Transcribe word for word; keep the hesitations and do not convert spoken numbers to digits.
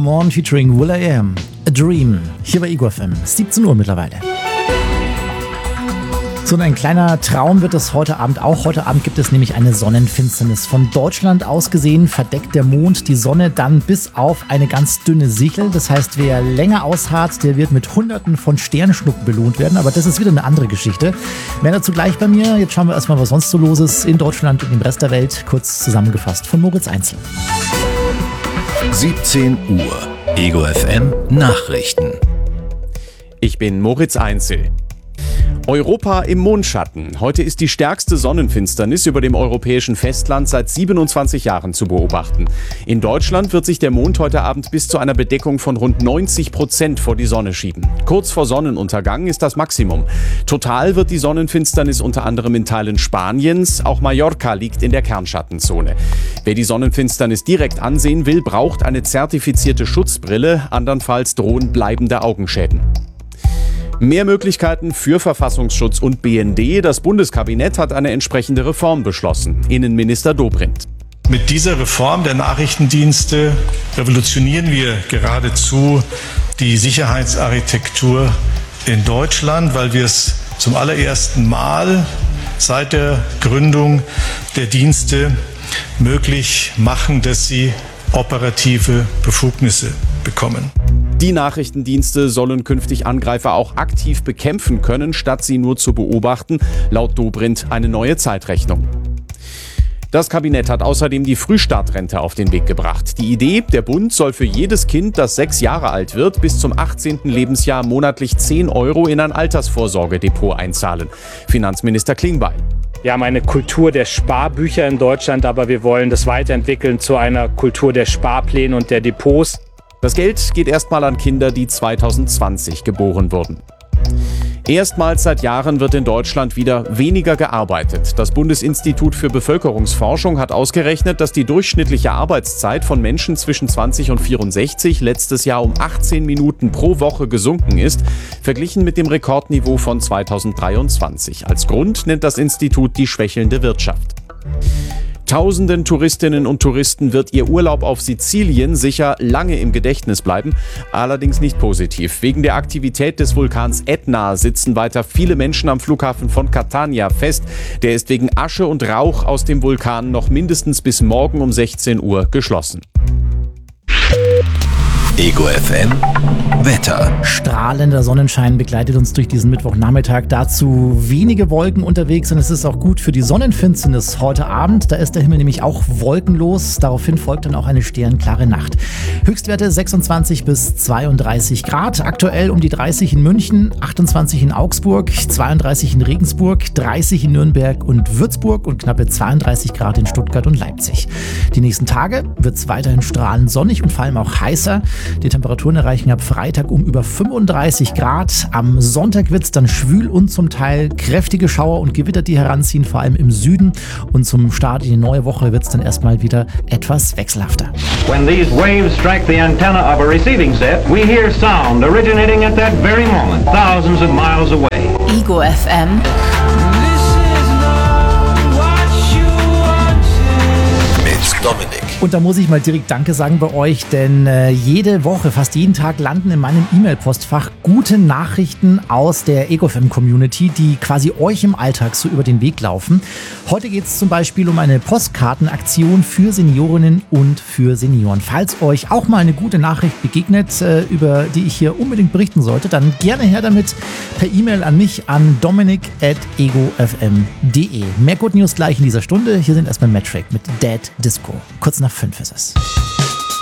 Come On featuring Will I Am, A Dream, hier bei Ego F M, siebzehn Uhr mittlerweile. So ein kleiner Traum wird es heute Abend auch. Heute Abend gibt es nämlich eine Sonnenfinsternis. Von Deutschland aus gesehen verdeckt der Mond die Sonne dann bis auf eine ganz dünne Sichel. Das heißt, wer länger ausharrt, der wird mit Hunderten von Sternschnuppen belohnt werden. Aber das ist wieder eine andere Geschichte. Mehr dazu gleich bei mir. Jetzt schauen wir erstmal, was sonst so los ist in Deutschland und im Rest der Welt. Kurz zusammengefasst von Moritz Einzel. siebzehn Uhr. Ego F M Nachrichten. Ich bin Moritz Einzel. Europa im Mondschatten. Heute ist die stärkste Sonnenfinsternis über dem europäischen Festland seit siebenundzwanzig Jahren zu beobachten. In Deutschland wird sich der Mond heute Abend bis zu einer Bedeckung von rund neunzig Prozent vor die Sonne schieben. Kurz vor Sonnenuntergang ist das Maximum. Total wird die Sonnenfinsternis unter anderem in Teilen Spaniens, auch Mallorca liegt in der Kernschattenzone. Wer die Sonnenfinsternis direkt ansehen will, braucht eine zertifizierte Schutzbrille, andernfalls drohen bleibende Augenschäden. Mehr Möglichkeiten für Verfassungsschutz und B N D. Das Bundeskabinett hat eine entsprechende Reform beschlossen. Innenminister Dobrindt. Mit dieser Reform der Nachrichtendienste revolutionieren wir geradezu die Sicherheitsarchitektur in Deutschland, weil wir es zum allerersten Mal seit der Gründung der Dienste möglich machen, dass sie operative Befugnisse bekommen. Die Nachrichtendienste sollen künftig Angreifer auch aktiv bekämpfen können, statt sie nur zu beobachten. Laut Dobrindt eine neue Zeitrechnung. Das Kabinett hat außerdem die Frühstartrente auf den Weg gebracht. Die Idee, der Bund soll für jedes Kind, das sechs Jahre alt wird, bis zum achtzehnten Lebensjahr monatlich zehn Euro in ein Altersvorsorgedepot einzahlen. Finanzminister Klingbeil. Wir haben eine Kultur der Sparbücher in Deutschland, aber wir wollen das weiterentwickeln zu einer Kultur der Sparpläne und der Depots. Das Geld geht erstmal an Kinder, die zweitausendzwanzig geboren wurden. Erstmals seit Jahren wird in Deutschland wieder weniger gearbeitet. Das Bundesinstitut für Bevölkerungsforschung hat ausgerechnet, dass die durchschnittliche Arbeitszeit von Menschen zwischen zwanzig und vierundsechzig letztes Jahr um achtzehn Minuten pro Woche gesunken ist, verglichen mit dem Rekordniveau von zweitausenddreiundzwanzig. Als Grund nennt das Institut die schwächelnde Wirtschaft. Tausenden Touristinnen und Touristen wird ihr Urlaub auf Sizilien sicher lange im Gedächtnis bleiben, allerdings nicht positiv. Wegen der Aktivität des Vulkans Ätna sitzen weiter viele Menschen am Flughafen von Catania fest. Der ist wegen Asche und Rauch aus dem Vulkan noch mindestens bis morgen um sechzehn Uhr geschlossen. Ego F M Wetter. Strahlender Sonnenschein begleitet uns durch diesen Mittwochnachmittag. Dazu wenige Wolken unterwegs und es ist auch gut für die Sonnenfinsternis heute Abend. Da ist der Himmel nämlich auch wolkenlos. Daraufhin folgt dann auch eine sternklare Nacht. Höchstwerte sechsundzwanzig bis zweiunddreißig Grad. Aktuell um die dreißig in München, achtundzwanzig in Augsburg, zweiunddreißig in Regensburg, dreißig in Nürnberg und Würzburg und knappe zweiunddreißig Grad in Stuttgart und Leipzig. Die nächsten Tage wird es weiterhin strahlend sonnig und vor allem auch heißer. Die Temperaturen erreichen ab Freitag um über fünfunddreißig Grad. Am Sonntag wird es dann schwül und zum Teil kräftige Schauer und Gewitter, die heranziehen, vor allem im Süden. Und zum Start in die neue Woche wird es dann erstmal wieder etwas wechselhafter. When these waves strike the antenna of a receiving set, we hear sound originating at that very moment, thousands of miles away. Ego F M. Mit Dominik. Und da muss ich mal direkt Danke sagen bei euch, denn äh, jede Woche, fast jeden Tag landen in meinem E-Mail-Postfach gute Nachrichten aus der Ego F M-Community, die quasi euch im Alltag so über den Weg laufen. Heute geht es zum Beispiel um eine Postkartenaktion für Seniorinnen und für Senioren. Falls euch auch mal eine gute Nachricht begegnet, äh, über die ich hier unbedingt berichten sollte, dann gerne her damit per E-Mail an mich an dominik at ego f m punkt de. Mehr Good News gleich in dieser Stunde. Hier sind erstmal Metric mit Dead Disco. Kurz nach fünf ist es.